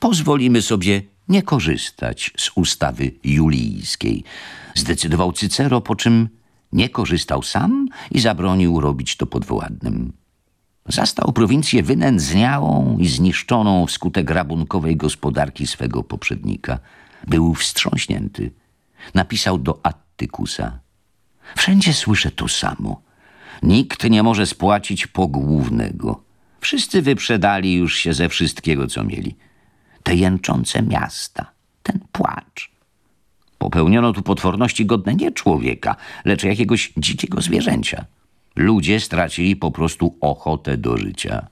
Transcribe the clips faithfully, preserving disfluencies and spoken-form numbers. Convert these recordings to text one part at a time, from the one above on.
pozwolimy sobie nie korzystać z ustawy julijskiej. Zdecydował Cycero, po czym nie korzystał sam i zabronił robić to podwładnym. Zastał prowincję wynędzniałą i zniszczoną wskutek rabunkowej gospodarki swego poprzednika. Był wstrząśnięty. Napisał do Attykusa: wszędzie słyszę to samo. Nikt nie może spłacić pogłównego. Wszyscy wyprzedali już się ze wszystkiego, co mieli. Te jęczące miasta, ten płacz. Popełniono tu potworności godne nie człowieka, lecz jakiegoś dzikiego zwierzęcia. Ludzie stracili po prostu ochotę do życia.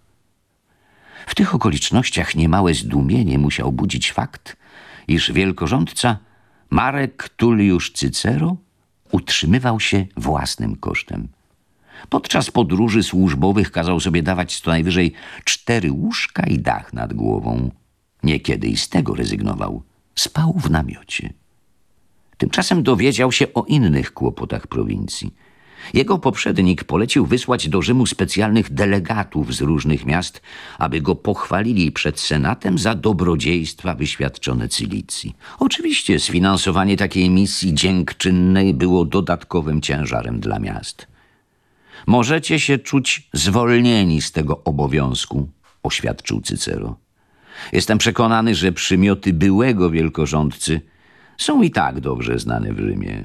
W tych okolicznościach niemałe zdumienie musiał budzić fakt, iż wielkorządca Marek Tulliusz Cycero utrzymywał się własnym kosztem. Podczas podróży służbowych kazał sobie dawać co najwyżej cztery łóżka i dach nad głową. Niekiedy i z tego rezygnował. Spał w namiocie. Tymczasem dowiedział się o innych kłopotach prowincji. Jego poprzednik polecił wysłać do Rzymu specjalnych delegatów z różnych miast, aby go pochwalili przed Senatem za dobrodziejstwa wyświadczone Cylicji. Oczywiście sfinansowanie takiej misji dziękczynnej było dodatkowym ciężarem dla miast. Możecie się czuć zwolnieni z tego obowiązku, oświadczył Cycero. Jestem przekonany, że przymioty byłego wielkorządcy są i tak dobrze znane w Rzymie.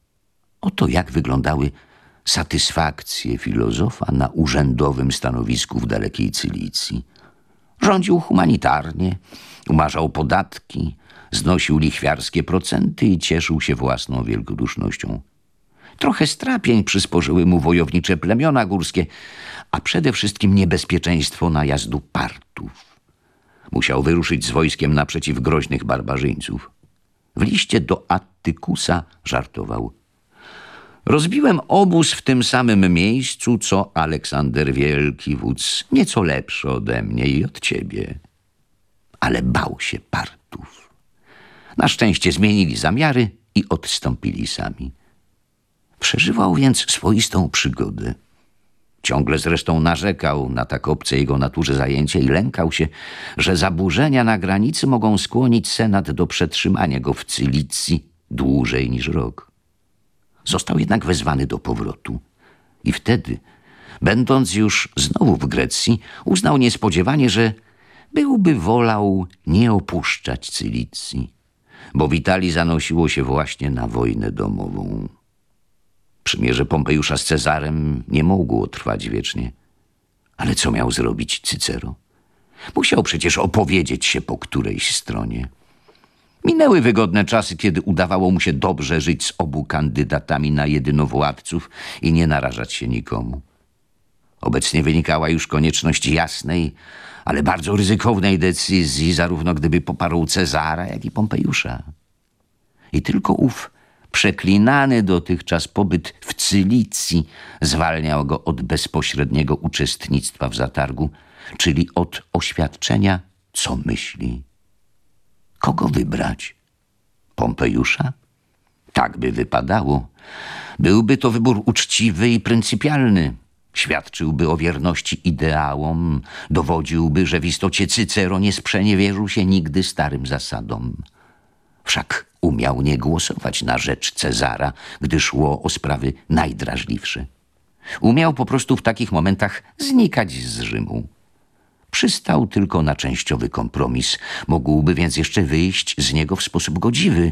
Oto jak wyglądały satysfakcje filozofa na urzędowym stanowisku w dalekiej Cylicji. Rządził humanitarnie, umarzał podatki, znosił lichwiarskie procenty i cieszył się własną wielkodusznością. Trochę strapień przysporzyły mu wojownicze plemiona górskie, a przede wszystkim niebezpieczeństwo najazdu Partów. Musiał wyruszyć z wojskiem naprzeciw groźnych barbarzyńców. W liście do Attykusa żartował: rozbiłem obóz w tym samym miejscu, co Aleksander Wielki, wódz nieco lepszy ode mnie i od ciebie. Ale bał się Partów. Na szczęście zmienili zamiary i odstąpili sami. Przeżywał więc swoistą przygodę. Ciągle zresztą narzekał na tak obce jego naturze zajęcie i lękał się, że zaburzenia na granicy mogą skłonić Senat do przetrzymania go w Cylicji dłużej niż rok. Został jednak wezwany do powrotu i wtedy, będąc już znowu w Grecji, uznał niespodziewanie, że byłby wolał nie opuszczać Cylicji, bo w Italii zanosiło się właśnie na wojnę domową. Przymierze Pompejusza z Cezarem nie mogło trwać wiecznie. Ale co miał zrobić Cycero? Musiał przecież opowiedzieć się po którejś stronie. Minęły wygodne czasy, kiedy udawało mu się dobrze żyć z obu kandydatami na jedynowładców i nie narażać się nikomu. Obecnie wynikała już konieczność jasnej, ale bardzo ryzykownej decyzji, zarówno gdyby poparł Cezara, jak i Pompejusza. I tylko ów przeklinany dotychczas pobyt w Cylicji zwalniał go od bezpośredniego uczestnictwa w zatargu, czyli od oświadczenia, co myśli. Kogo wybrać? Pompejusza? Tak by wypadało. Byłby to wybór uczciwy i pryncypialny. Świadczyłby o wierności ideałom, dowodziłby, że w istocie Cycero nie sprzeniewierzył się nigdy starym zasadom. Wszak umiał nie głosować na rzecz Cezara, gdy szło o sprawy najdrażliwsze. Umiał po prostu w takich momentach znikać z Rzymu. Przystał tylko na częściowy kompromis. Mógłby więc jeszcze wyjść z niego w sposób godziwy.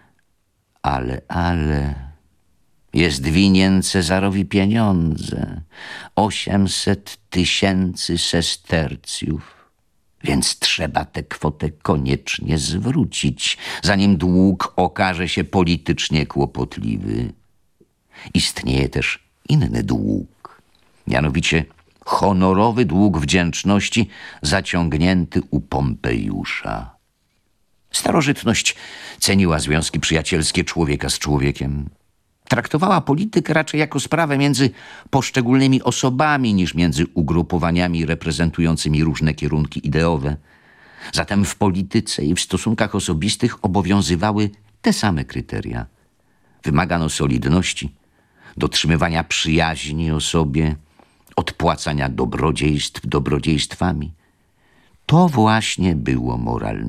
Ale, ale... jest winien Cezarowi pieniądze. Osiemset tysięcy sestercjów. Więc trzeba tę kwotę koniecznie zwrócić, zanim dług okaże się politycznie kłopotliwy. Istnieje też inny dług, mianowicie honorowy dług wdzięczności zaciągnięty u Pompejusza. Starożytność ceniła związki przyjacielskie człowieka z człowiekiem. Traktowała politykę raczej jako sprawę między poszczególnymi osobami niż między ugrupowaniami reprezentującymi różne kierunki ideowe. Zatem w polityce i w stosunkach osobistych obowiązywały te same kryteria. Wymagano solidności, dotrzymywania przyjaźni o sobie, odpłacania dobrodziejstw dobrodziejstwami. To właśnie było moralne.